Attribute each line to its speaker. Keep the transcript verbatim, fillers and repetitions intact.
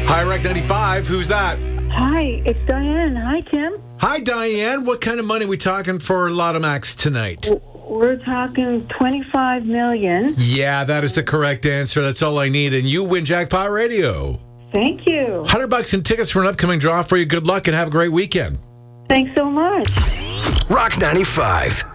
Speaker 1: Hi, Rec ninety-five. Who's that?
Speaker 2: Hi, it's Diane. Hi, Tim.
Speaker 1: Hi, Diane. What kind of money are we talking for Lotto Max tonight?
Speaker 2: We're talking twenty-five million dollars.
Speaker 1: Yeah, that is the correct answer. That's all I need. And you win Jackpot Radio.
Speaker 2: Thank you.
Speaker 1: one hundred bucks in tickets for an upcoming draw for you. Good luck and have a great weekend.
Speaker 2: Thanks so much.
Speaker 3: Rock ninety-five.